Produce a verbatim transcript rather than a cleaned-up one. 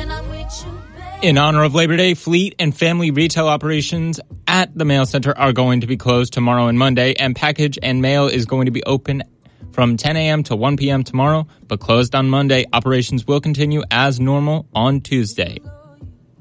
In honor of Labor Day, fleet and family retail operations at the mail center are going to be closed tomorrow and Monday, and package and mail is going to be open from ten a.m. to one p.m. tomorrow, but closed on Monday. Operations will continue as normal on Tuesday.